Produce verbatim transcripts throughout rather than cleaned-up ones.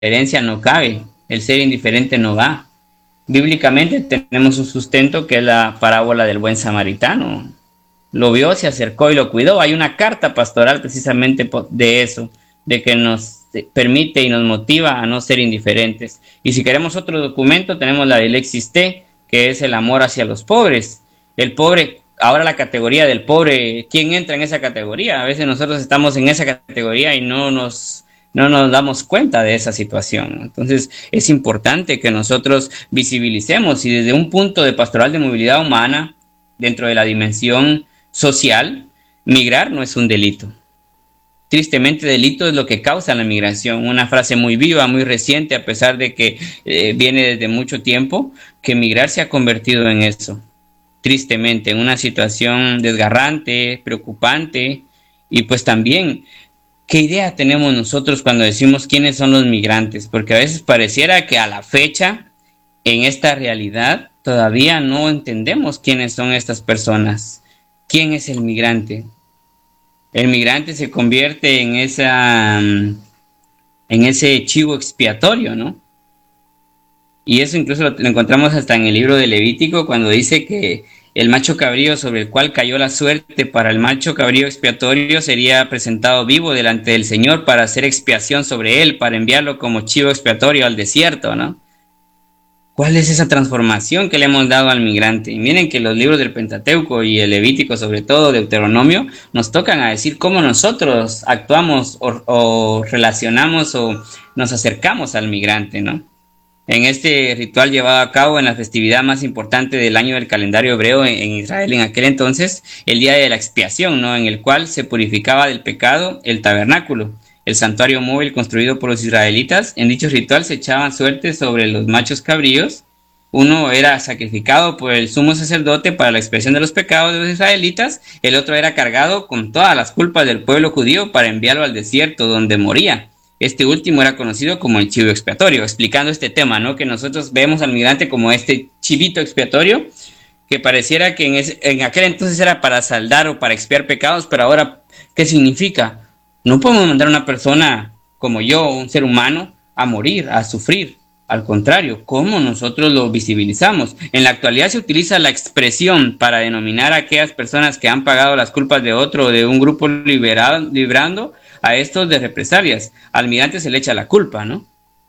indiferencia no cabe, el ser indiferente no va. Bíblicamente tenemos un sustento que es la parábola del buen samaritano. Lo vio, se acercó y lo cuidó. Hay una carta pastoral precisamente de eso, de que nos permite y nos motiva a no ser indiferentes. Y si queremos otro documento, tenemos la del Existe, que es el amor hacia los pobres. El pobre, ahora la categoría del pobre, ¿quién entra en esa categoría? A veces nosotros estamos en esa categoría y no nos, no nos damos cuenta de esa situación. Entonces es importante que nosotros visibilicemos y desde un punto de pastoral de movilidad humana, dentro de la dimensión social, migrar no es un delito. Tristemente, delito es lo que causa la migración. Una frase muy viva, muy reciente, a pesar de que eh, viene desde mucho tiempo, que migrar se ha convertido en eso. Tristemente, en una situación desgarrante, preocupante, y pues también, ¿qué idea tenemos nosotros cuando decimos quiénes son los migrantes? Porque a veces pareciera que a la fecha, en esta realidad, todavía no entendemos quiénes son estas personas. ¿Quién es el migrante? El migrante se convierte en esa, en ese chivo expiatorio, ¿no? Y eso incluso lo, lo encontramos hasta en el libro de Levítico, cuando dice que el macho cabrío sobre el cual cayó la suerte para el macho cabrío expiatorio sería presentado vivo delante del Señor para hacer expiación sobre él, para enviarlo como chivo expiatorio al desierto, ¿no? ¿Cuál es esa transformación que le hemos dado al migrante? Y miren que los libros del Pentateuco y el Levítico, sobre todo Deuteronomio, nos tocan a decir cómo nosotros actuamos o, o relacionamos o nos acercamos al migrante, ¿no? En este ritual llevado a cabo en la festividad más importante del año del calendario hebreo en, en Israel en aquel entonces, el día de la expiación, ¿no? En el cual se purificaba del pecado el tabernáculo, el santuario móvil construido por los israelitas. En dicho ritual se echaban suertes sobre los machos cabríos. Uno era sacrificado por el sumo sacerdote para la expiación de los pecados de los israelitas, el otro era cargado con todas las culpas del pueblo judío para enviarlo al desierto donde moría. Este último era conocido como el chivo expiatorio, explicando este tema, ¿no? Que nosotros vemos al migrante como este chivito expiatorio, que pareciera que en, ese, en aquel entonces era para saldar o para expiar pecados, pero ahora, ¿qué significa? No podemos mandar a una persona como yo, un ser humano, a morir, a sufrir. Al contrario, ¿cómo nosotros lo visibilizamos? En la actualidad se utiliza la expresión para denominar a aquellas personas que han pagado las culpas de otro o de un grupo liberado, librando a estos de represalias. Al migrante se le echa la culpa, ¿no?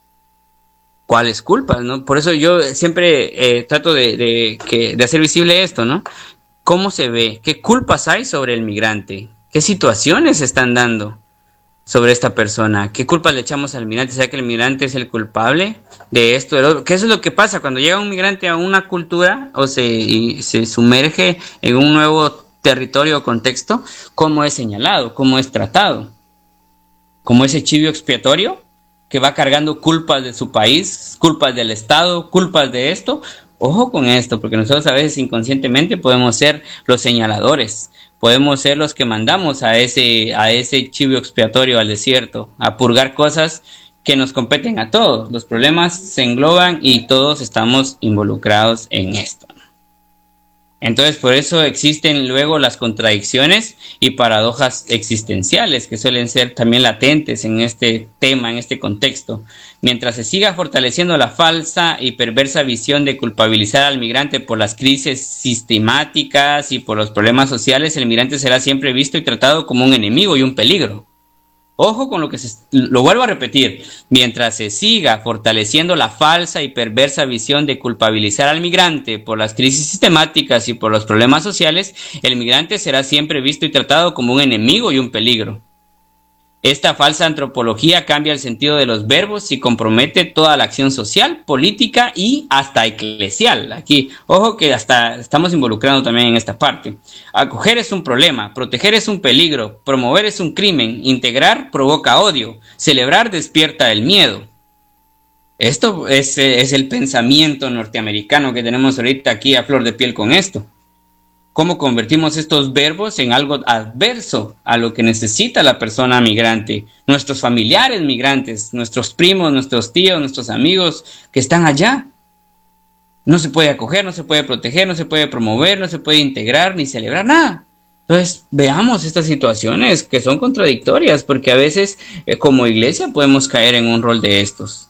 ¿Cuáles culpas, no? Por eso yo siempre eh, trato de, de, que, de hacer visible esto, ¿no? ¿Cómo se ve? ¿Qué culpas hay sobre el migrante? ¿Qué situaciones se están dando sobre esta persona? ¿Qué culpa le echamos al migrante? ¿Será que el migrante es el culpable de esto, de lo otro? ¿Qué es lo que pasa cuando llega un migrante a una cultura o se, y se sumerge en un nuevo territorio o contexto? ¿Cómo es señalado? ¿Cómo es tratado? ¿Como ese chivo expiatorio que va cargando culpas de su país, culpas del Estado, culpas de esto? Ojo con esto, porque nosotros a veces inconscientemente podemos ser los señaladores. Podemos ser los que mandamos a ese, a ese chivo expiatorio al desierto, a purgar cosas que nos competen a todos. Los problemas se engloban y todos estamos involucrados en esto. Entonces, por eso existen luego las contradicciones y paradojas existenciales que suelen ser también latentes en este tema, en este contexto. Mientras se siga fortaleciendo la falsa y perversa visión de culpabilizar al migrante por las crisis sistemáticas y por los problemas sociales, el migrante será siempre visto y tratado como un enemigo y un peligro. Ojo con lo que se, lo vuelvo a repetir, mientras se siga fortaleciendo la falsa y perversa visión de culpabilizar al migrante por las crisis sistemáticas y por los problemas sociales, el migrante será siempre visto y tratado como un enemigo y un peligro. Esta falsa antropología cambia el sentido de los verbos y compromete toda la acción social, política y hasta eclesial. Aquí, ojo que hasta estamos involucrando también en esta parte. Acoger es un problema, proteger es un peligro, promover es un crimen, integrar provoca odio, celebrar despierta el miedo. Esto es, es el pensamiento norteamericano que tenemos ahorita aquí a flor de piel con esto. ¿Cómo convertimos estos verbos en algo adverso a lo que necesita la persona migrante? Nuestros familiares migrantes, nuestros primos, nuestros tíos, nuestros amigos que están allá. No se puede acoger, no se puede proteger, no se puede promover, no se puede integrar ni celebrar nada. Entonces, veamos estas situaciones que son contradictorias, porque a veces eh, como iglesia podemos caer en un rol de estos.